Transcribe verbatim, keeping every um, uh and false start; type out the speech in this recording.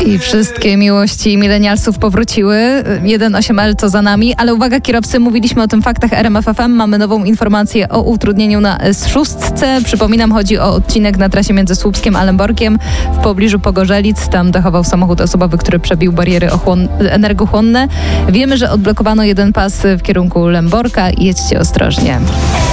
I wszystkie miłości milenialsów powróciły. jeden osiem L to za nami, ale uwaga kierowcy, mówiliśmy o tym faktach R M F F M. Mamy nową informację o utrudnieniu na S sześć. Przypominam, chodzi o odcinek na trasie między Słupskiem a Lęborkiem w pobliżu Pogorzelic. Tam dachował samochód osobowy, który przebił bariery ochłon- energochłonne. Wiemy, że odblokowano jeden pas w kierunku Lęborka. Jedźcie ostrożnie.